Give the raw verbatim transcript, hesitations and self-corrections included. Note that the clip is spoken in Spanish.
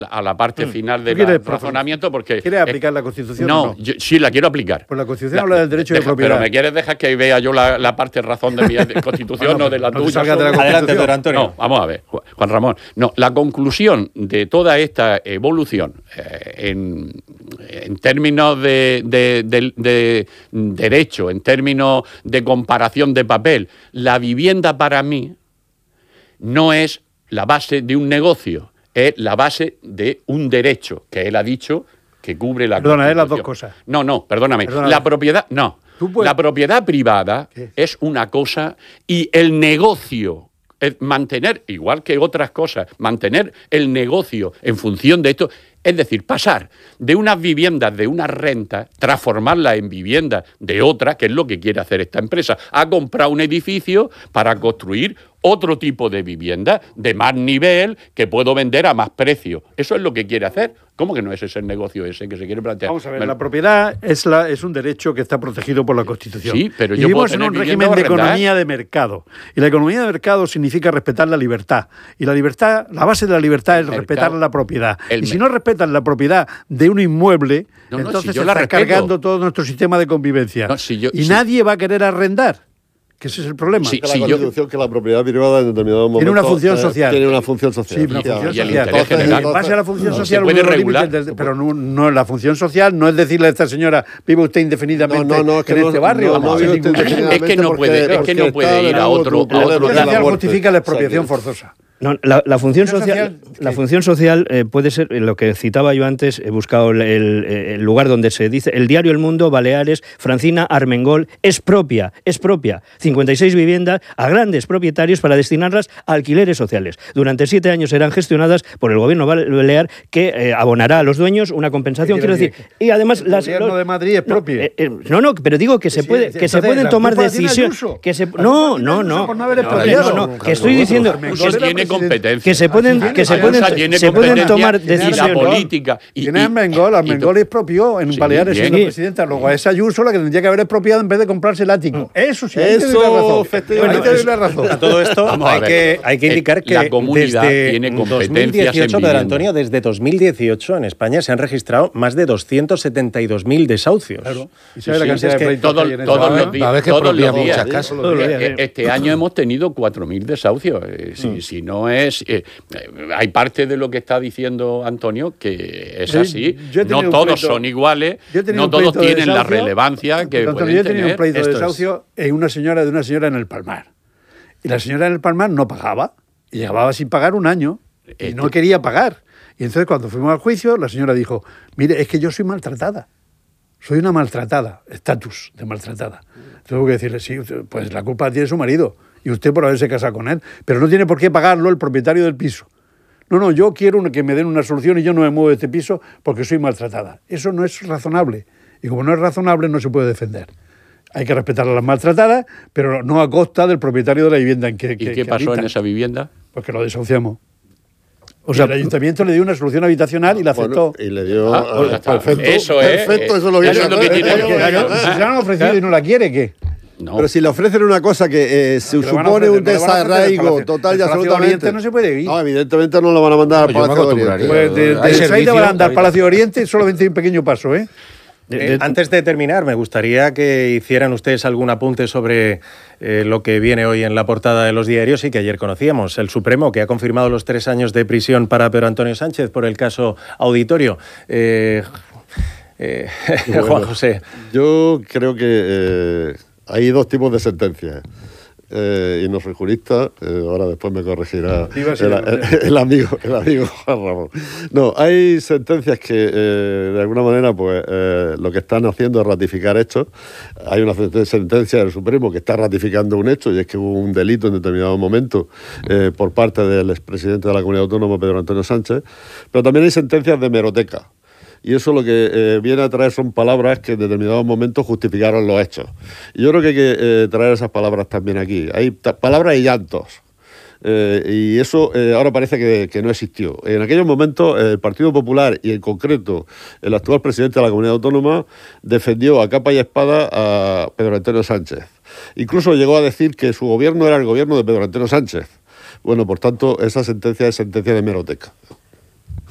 a la parte final del razonamiento porque... ¿Quieres aplicar la Constitución no, o no? Yo, sí, la quiero aplicar. Pues la Constitución la, habla del derecho deja, de propiedad. Pero ¿me quieres dejar que vea yo la, la parte razón de mi Constitución, bueno, no de la no tuya? De la Adelante, don Antonio. No, vamos a ver, Juan Ramón. No, la conclusión de toda esta evolución eh, en, en términos de, de, de, de derecho, en términos de comparación de papel, la vivienda para mí no es la base de un negocio, es la base de un derecho, que él ha dicho que cubre la Perdona, es las dos cosas. No, no, perdóname. Perdóname. La propiedad, no. Puedes... La propiedad privada ¿Qué? es una cosa y el negocio, es mantener, igual que otras cosas, mantener el negocio en función de esto, es decir, pasar de unas viviendas, de unas rentas, transformarlas en viviendas de otras, que es lo que quiere hacer esta empresa, ha comprado un edificio para construir otro tipo de vivienda de más nivel que puedo vender a más precio. Eso es lo que quiere hacer. ¿Cómo que no es ese el negocio ese que se quiere plantear? Vamos a ver, Me... la propiedad es, la, es un derecho que está protegido por la Constitución. Sí, pero y yo vivimos puedo en un tener régimen de economía de mercado. Y la economía de mercado significa respetar la libertad. Y la libertad, la base de la libertad es mercado, respetar la propiedad. Y si no respetan la propiedad de un inmueble, no, no, entonces si se está cargando todo nuestro sistema de convivencia. No, si yo, y si... nadie va a querer arrendar. Que ese es el problema. Sí, sí, la Constitución yo... que la propiedad privada en determinados momentos tiene una función social. Eh, tiene una función social. Sí, una función y el social. interés general. En base a la función no, social, se puede regular. Del, pero no, no, la función social no es decirle a esta señora, vive usted indefinidamente no, no, no, es que en no, este barrio. No, no, no, ningún... Es que no puede, porque, es que no puede ir a otro. La función social justifica la expropiación forzosa. No, la, la función social, social la función social eh, puede ser lo que citaba yo antes. He buscado el, el, el lugar donde se dice el diario El Mundo, Baleares, Francina Armengol, es propia, es propia. cincuenta y seis viviendas a grandes propietarios para destinarlas a alquileres sociales. Durante siete años serán gestionadas por el gobierno balear, que eh, abonará a los dueños una compensación. Quiero decir, y además el las, gobierno los, de Madrid es propio. No, eh, eh, no, no, pero digo que se puede, que se pueden tomar decisiones. Que se, no, no, no, no, no, no, que estoy diciendo competencia. Que se pueden, que se pueden, se pueden tomar decisiones. Y la política. Y, tiene Armengol, Armengol expropió en sí, Baleares siendo sí. presidenta. Luego a esa Ayuso la que tendría que haber expropiado en vez de comprarse el ático. Eso sí, ahí eso, te doy la razón. Ahí te doy la razón. A todo esto hay que, hay que indicar que la comunidad desde tiene dos mil dieciocho, Pedro Antonio, desde dos mil dieciocho en España se han registrado más de doscientos setenta y dos mil desahucios. Claro. ¿Y sabes sí, la cantidad de pleitos todo, que hay en todos los días, todos los días. Casos. Este año hemos tenido cuatro mil desahucios. Si, mm. si no es... Eh, hay parte de lo que está diciendo Antonio que es así. No todos pleito, son iguales, no todos tienen de la relevancia que Antonio, pueden yo tenía tener. un pleito de desahucio es... en una señora de una señora en el Palmar. Y la señora en el Palmar no pagaba. Y llevaba sin pagar un año. Y este... no quería pagar. Y entonces cuando fuimos al juicio, la señora dijo, mire, es que yo soy maltratada. Soy una maltratada. Estatus de maltratada. Tengo que decirle, sí, pues la culpa tiene su marido. Y usted por haberse casado con él. Pero no tiene por qué pagarlo el propietario del piso. No, no, yo quiero que me den una solución y yo no me muevo de este piso porque soy maltratada. Eso no es razonable. Y como no es razonable, no se puede defender. Hay que respetar a las maltratadas, pero no a costa del propietario de la vivienda en que, ¿Y que, qué que pasó habitan. en esa vivienda? Pues que lo desahuciamos. O sea, el ayuntamiento le dio una solución habitacional y la aceptó. Bueno, y le dio... Ah, pues perfecto. Eso es. Perfecto, eh, eso, lo eso es lo que tiene que ver. Si se la han ofrecido y no la quiere, ¿qué? No. Pero si le ofrecen una cosa que eh, se supone un desarraigo total y absolutamente... no se puede ir. No, evidentemente no lo van a mandar al Palacio de Oriente. Pues de, de Saída van a andar al Palacio de Oriente, solamente hay un pequeño paso, ¿eh? Eh, antes de terminar, me gustaría que hicieran ustedes algún apunte sobre eh, lo que viene hoy en la portada de los diarios y que ayer conocíamos. El Supremo, que ha confirmado los tres años de prisión para Pedro Antonio Sánchez por el caso Auditorio. Eh, eh, bueno, Juan José. Yo creo que eh, hay dos tipos de sentencias. Eh, y no soy jurista, eh, ahora después me corregirá el, el, el amigo el amigo Juan Ramón. No, hay sentencias que eh, de alguna manera pues eh, lo que están haciendo es ratificar hechos. Hay una sentencia del Supremo que está ratificando un hecho y es que hubo un delito en determinado momento eh, por parte del expresidente de la Comunidad Autónoma, Pedro Antonio Sánchez, pero también hay sentencias de hemeroteca. Y eso lo que eh, viene a traer son palabras que en determinados momentos justificaron los hechos. Y yo creo que hay que eh, traer esas palabras también aquí. Hay palabras y llantos. Eh, y eso eh, ahora parece que, que no existió. En aquellos momentos el Partido Popular y en concreto el actual presidente de la Comunidad Autónoma defendió a capa y espada a Pedro Antonio Sánchez. Incluso llegó a decir que su gobierno era el gobierno de Pedro Antonio Sánchez. Bueno, por tanto, esa sentencia es sentencia de hemeroteca.